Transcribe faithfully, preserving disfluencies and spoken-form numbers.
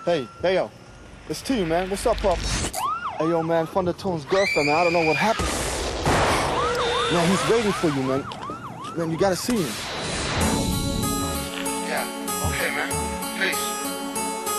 Hey, hey, yo. It's T, man. What's up, Pop? Hey, yo, man. Thundertone's girlfriend, man. I don't know what happened. Man, he's waiting for you, man. Man, you gotta see him. Yeah, okay, man. Peace.